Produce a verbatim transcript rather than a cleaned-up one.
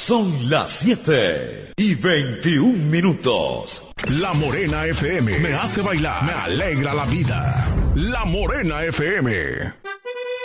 Son las siete y veintiún minutos. La Morena F M me hace bailar, me alegra la vida. La Morena F M.